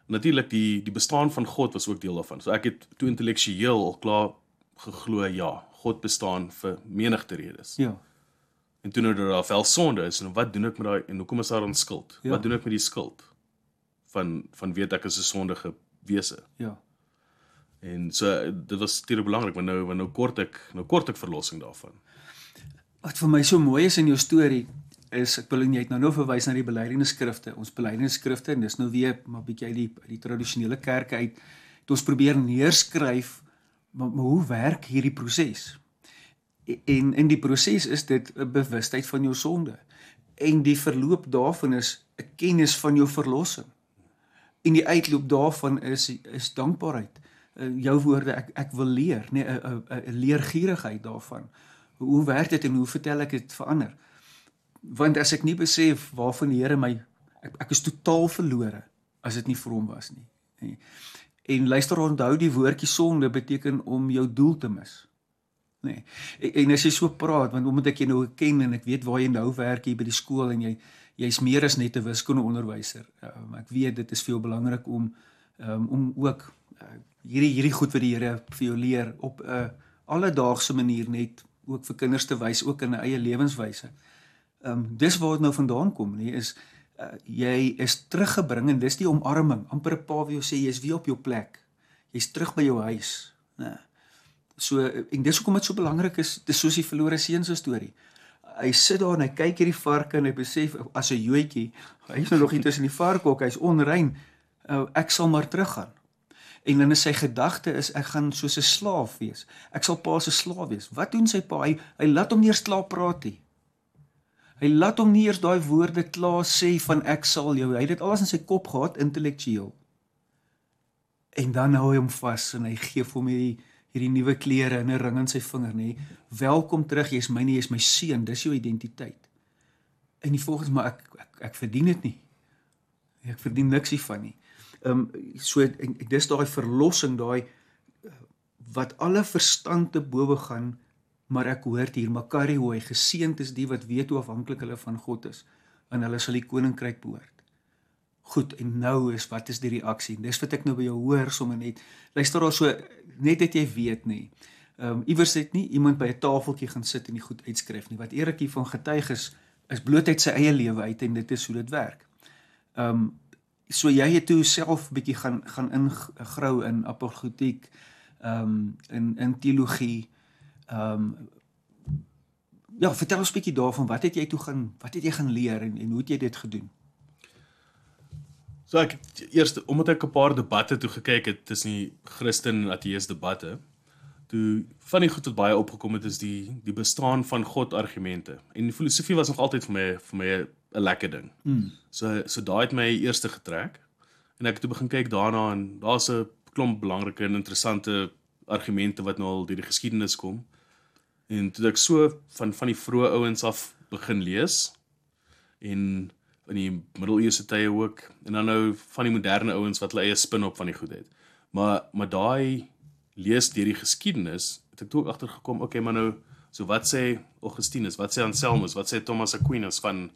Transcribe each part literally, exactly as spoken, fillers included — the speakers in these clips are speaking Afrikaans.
natuurlik die die bestaan van God was ook deel daarvan. So ek het toe intellektueel al klaar geglo, ja, God bestaan vir menigte redes. Ja. En toe nou dat daar wel sonde is, en wat doen ek met daai, en hoekom is daar dan skuld? Ja. Wat doen ek met die skuld? Van, van weet ek is 'n sondige wese. Ja. En so, dit was steeds belangrik, want nou, want nou kort ek, nou kort ek verlossing daarvan. Wat vir my so mooi is in jou storie, is, ek wil jy het nou nou verwys na die belydenisskrifte, ons belydenisskrifte, en dis nou weer, maar bietjie uit die, uit die tradisionele kerke uit, het ons probeer neerskryf, maar, maar hoe werk hierdie proses? En in die proses is dit 'n bewustheid van jou sonde, en die verloop daarvan is 'n kennis van jou verlossing, en die uitloop daarvan is, is dankbaarheid, uh, jou woorde, ek, ek wil leer, nee, 'n 'n leergierigheid daarvan, hoe werk dit en hoe vertel ek dit verander? Want as ek nie besef waarvan die Here my, ek, ek is totaal verlore, as dit nie vir hom was nie. Nee. En luister, onthou die woordjie sonde beteken om jou doel te mis. Nee. En, en as jy so praat, want omdat ek jy nou ken en ek weet waar jy nou werk hier by die skool en jy jy's meer as net 'n wiskundeonderwyser. Um, ek weet dit is vir jou belangrik om um, om ook uh, hierdie hierdie goed wat die Here vir jou leer op 'n uh, alledaagse manier net ook vir kinders te wys, ook in 'n eie lewenswyse. Um, dis waar dit nou vandaan kom, nie, is uh, jy is teruggebring en dis die omarming, amper 'n pa wie jou sê, jy is weer op jou plek, jy's terug by jou huis, nee. So, en dis hoekom dit so belangrik is, dis soos die verlore seun se storie, hy sit daar en hy kyk hierdie varke en hy besef, as 'n joetjie, hy is nou nog nie tussen die varke ook, hy is onrein, uh, ek sal maar teruggaan, en dan is sy gedagte is, ek gaan soos 'n slaaf wees, ek sal pa se slaaf wees. Wat doen sy pa? Hy, hy laat hom nie eers klaar praat nie. Hy laat hom nie eers daai woorde klaar sê van ek sal jou, hy het dit alles in sy kop gehad, intellektueel. En dan hou hy hom vas en hy gee vir hom hierdie, hierdie nuwe klere en 'n ring aan sy vinger, nê. Welkom terug, jy is myne, jy is my seun, dis jou identiteit. En die volgende, maar ek, ek, ek verdien dit nie. Ek verdien niks hiervan nie. Um, so, en, en dis daai verlossing, daai wat alle verstand te bowe gaan, maar ek hoort hier, Makarioi, geseënd is die wat weet hoe afhanklik hulle van God is, en hulle sal die koninkryk behoort. Goed, en nou is, wat is die reaksie? Dis wat ek nou by jou hoor, sommer net, luister daar so, net dat jy weet nie, um, iewers het nie iemand by 'n tafeltjie gaan sit en die goed uitskryf nie, wat Erik hier van getuig is, is bloot uit sy eie lewe uit, en dit is hoe dit werk. Um, so jy het toe self bietjie gaan, gaan ingrou in apologetiek, um, in, in theologie, um, ja, vertel ons bietjie daarvan, wat het jy toe gaan, wat het jy gaan leer, en, en hoe het jy dit gedoen? So ek, eerst, omdat ek 'n paar debatte toe gekyk het, tussen die Christen en ateïs debatte, toe, van die goed wat baie opgekom het, is die, die bestaan van God argumente. En filosofie was nog altyd vir my, vir my 'n lekker ding. Hmm. So, so daai het my eerste getrek, en ek het toe begin kyk daarna, en daar's 'n klomp belangrike en interessante argumente wat nou al deur die geskiedenis kom, en toe ek so van, van die vroeë ouens af begin lees, en in die middeleeuse tye ook, en dan nou van die moderne ouens wat hulle eie spin op van die goed het. Maar, maar daai lees deur die geskiedenis, het ek toe ook agtergekom, okay, maar nou, so wat sê Augustinus, wat sê Anselmus, wat sê Thomas Aquinas van,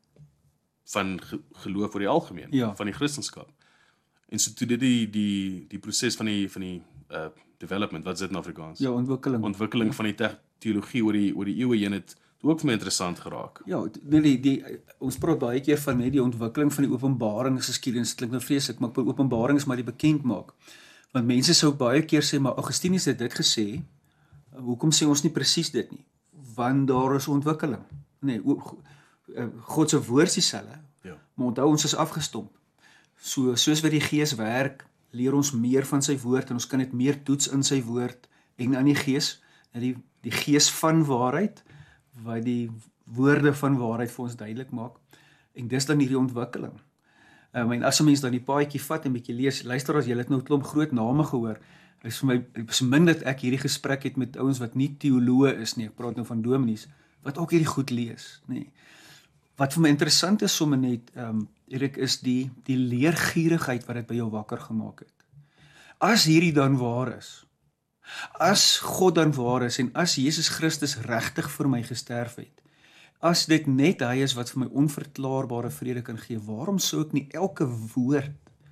van geloof oor die algemeen, ja. van die Christendom. En so toe dit die, die, die proses van die, van die uh, development, wat is dit in Afrikaans? Ja, ontwikkeling. Ontwikkeling ja. van die teologie oor die, oor die eeue heen het ook vir my interessant geraak. Ja, die, die, ons praat baie keer van net die ontwikkeling van die openbaringsgeskiedenis, dit klink nou vreeslik, maar openbaring is maar die bekend maak. Want mense sou baie keer sê, maar Augustinus het dit gesê, hoekom sê ons nie presies dit nie? Want daar is ontwikkeling. Nee, God se woord is dieselfde, ja. maar onthou ons is afgestomp. So, soos wat die Gees werk, leer ons meer van sy woord, en ons kan dit meer toets in sy woord, en aan die Gees, die, die Gees van waarheid, wat die woorde van waarheid vir ons duidelik maak, en dis dan hierdie ontwikkeling. Um, en as 'n mens dan die paadjie vat en bietjie lees, luister as jy het nou 'n klomp groot name gehoor, is vir my, is min dat ek hierdie gesprek het met ouens wat nie teoloë is nie, ek praat nou van dominees, wat ook hierdie goed lees, nee. Wat vir my interessant is sommer net, um, Erik, is die, die leergierigheid wat dit by jou wakker gemaak het. As hierdie dan waar is, as God dan waar is, en as Jesus Christus regtig vir my gesterf het, as dit net hy is wat vir my onverklaarbare vrede kan gee, waarom sou ek nie elke woord